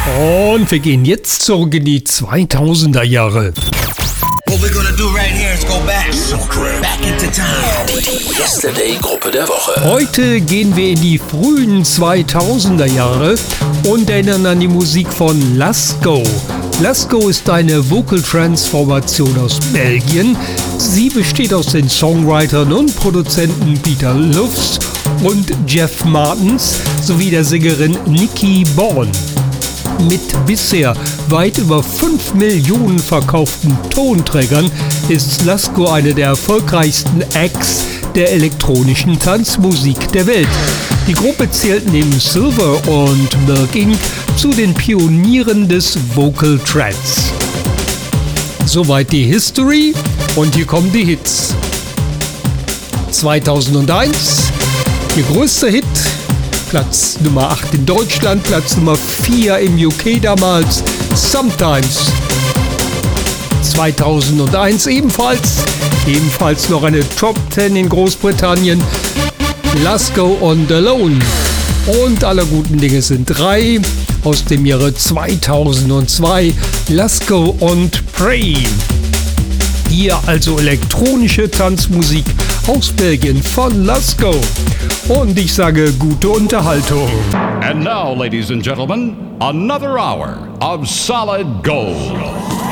Und wir gehen jetzt zurück in die 2000er Jahre. What we're gonna do right here is go back into time. Die Yesterday-Gruppe der Woche. Heute gehen wir in die frühen 2000er Jahre und erinnern an die Musik von Lasco. Lasco ist eine Vocal Trance-Formation aus Belgien. Sie besteht aus den Songwritern und Produzenten Peter Lufs und Jeff Martens sowie der Sängerin Nikki Bourne. Mit bisher weit über 5 Millionen verkauften Tonträgern ist Lasco eine der erfolgreichsten Acts der elektronischen Tanzmusik der Welt. Die Gruppe zählt neben Silver und Milk Inc. zu den Pionieren des Vocal Trance. Soweit die History und hier kommen die Hits. 2001, ihr größter Hit, Platz Nummer 8 in Deutschland, Platz Nummer 4 im UK damals, Sometimes. 2001 ebenfalls noch eine Top 10 in Großbritannien, Lasco und Alone. Und aller guten Dinge sind 3 aus dem Jahre 2002, Lasco und Pray. Hier also elektronische Tanzmusik aus Belgien von Lasco. Und ich sage gute Unterhaltung. And now, ladies and gentlemen, another hour of solid gold.